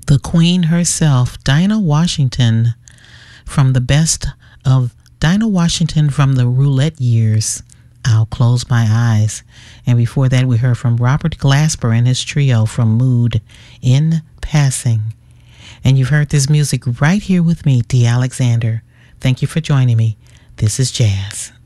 the queen herself, Dinah Washington, from the best of Dinah Washington from the Roulette years, I'll Close My Eyes. And before that, we heard from Robert Glasper and his trio from Mood, In Passing. And you've heard this music right here with me, Dee Alexander. Thank you for joining me. This is Jazz.